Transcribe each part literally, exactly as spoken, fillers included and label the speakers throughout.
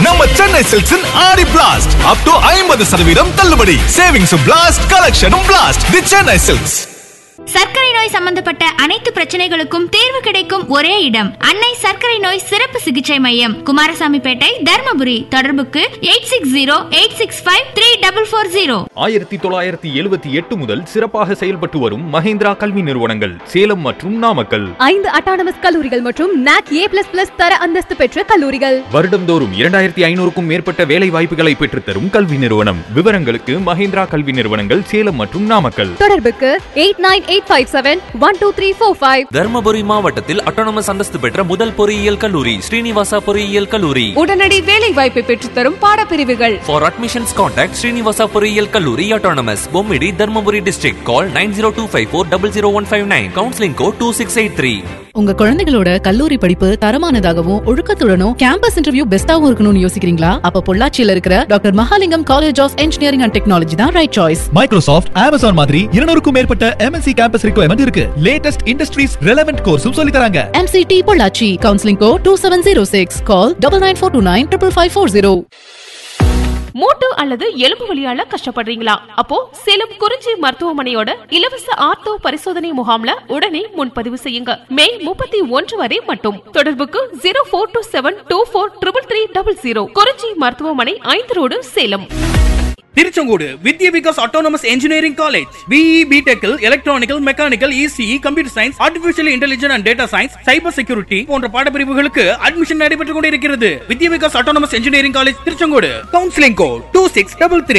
Speaker 1: நம்ம சென்னை சில்க்ஸின் ஆடி blast up to ஐம்பது சதவீதம் தள்ளுபடி. சேவிங்ஸும் பிளாஸ்ட், கலெக்ஷனும் பிளாஸ்ட். தி சென்னை சில்க்ஸ்.
Speaker 2: சர்க்கரை நோய் சம்பந்தப்பட்ட அனைத்து பிரச்சனைகளுக்கும் தீர்வு கிடைக்கும் ஒரே இடம் அன்னை சர்க்கரை நோய் சிறப்பு சிகிச்சை மையம், குமாரசாமிப்பேட்டை, தர்மபுரி. தொடர்புக்கு eight six zero eight six five three double four zero.
Speaker 3: ஆயிரத்தி தொள்ளாயிரத்தி எழுபத்தி எட்டு முதல் சிறப்பாக செயல்பட்டு வரும் மஹேந்திரா கல்வி நிறுவனங்கள் சேலம் மற்றும் நாமக்கல்.
Speaker 4: ஐந்து அட்டானமஸ் கல்லூரிகள் மற்றும் நாக் ஏ பிளஸ் பிளஸ் தர அந்தஸ்து பெற்ற கல்லூரிகள்.
Speaker 3: வருடம்தோறும் இரண்டாயிரத்தி ஐநூறுக்கும் மேற்பட்ட வேலை வாய்ப்புகளை பெற்றுத்தரும் கல்வி நிறுவனம். விவரங்களுக்கு மஹேந்திரா கல்வி நிறுவனங்கள் சேலம் மற்றும் நாமக்கல்.
Speaker 4: தொடர்புக்கு eight nine eight five seven one two three four five.
Speaker 5: Dharmapuri மாவட்டத்தில் அட்டானமஸ் அந்தஸ்து பெற்ற முதல் பொறியியல் கல்லூரி ஸ்ரீனிவாசா பொறியியல் கல்லூரி.
Speaker 4: உடனடி வேலை வாய்ப்பை பெற்றுத்தரும் பாடப்பிரிவுகள்.
Speaker 5: For admissions contact ஸ்ரீனிவாசா பொறியியல் கல்லூரி autonomous, Bommidi, Dharmapuri district. Call nine zero two five four double zero one five nine. Counselling code two six eight three.
Speaker 6: உங்க குழந்தைகளோட கல்லூரி படிப்பு தரமானதாகவும் ஒழுக்கத்துடனும் கேம்பஸ் இன்டர்வியூ பெஸ்டாவும் இருக்கணும்னு யோசிக்கிறீங்களா? அப்ப பொள்ளாச்சியில இருக்கிற doctor Mahalingam college of engineering and technology தான் ரைட் சாய்ஸ்.
Speaker 1: மைக்ரோசாஃப்ட், அமேசான் மாதிரி இருநூறுக்கும் மேற்பட்ட எம்என்சி கேம்பஸ் ரிக்வயர்மெண்ட் இருக்கு. லேட்டஸ்ட் இண்டஸ்ட்ரீஸ் ரெலவென்ட் கோர்ஸும் சொல்லி தராங்க.
Speaker 6: MCT Pollachi. Counselling code two seven zero six. Call double nine four two nine triple five four zero.
Speaker 7: மூட்டு அல்லது எலும்பு வலியால கஷ்டப்படுறீங்களா? அப்போ சேலம் குறிஞ்சி மருத்துவமனையோட இலவச ஆர்த்தோ பரிசோதனை முகாம்ல உடனே முன்பதிவு செய்யுங்க. மே முப்பத்தி ஒன்று வரை மட்டும். தொடர்புக்கு ஜீரோ போர் two seven two four triple three double zero. குறிஞ்சி மருத்துவமனை, ஐந்து road, Salem.
Speaker 8: Tiruchengode Vidya Vikas autonomous engineering college. BE, பிடெக்கில் electronical, mechanical, ECE, computer science, artificial intelligence and data science, cyber security போன்ற பாடப்பிரிவுகளுக்கு அட்மிஷன் நடைபெற்றுக் கொண்டிருக்கிறது. வித்யா Vikas autonomous engineering college, Tiruchengode. Counselling code two six double three.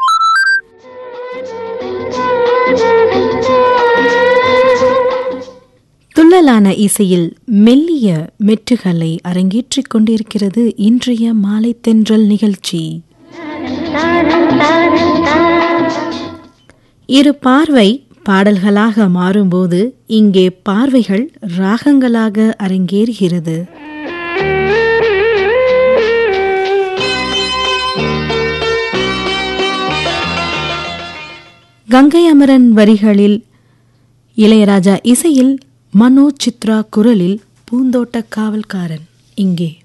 Speaker 9: துள்ளலான இசையில் மெல்லிய மெட்டுகளை அரங்கேற்றிக் கொண்டிருக்கிறது இன்றைய மாலை தென்றல் நிகழ்ச்சி. இரு பார்வை பாடல்களாக மாறும்போது இங்கே பார்வைகள் ராகங்களாக அரங்கேறுகிறது. கங்கை அமரன் வரிகளில் இளையராஜா இசையில் மனோ சித்ரா குரலில் பூந்தோட்ட காவல்காரன் இங்கே.